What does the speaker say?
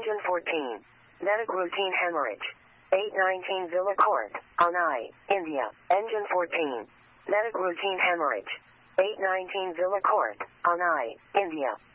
Engine 14. Medic routine hemorrhage. 819 Villa Court, Anai, India. Engine 14. Medic routine hemorrhage. 819 Villa Court, Anai, India.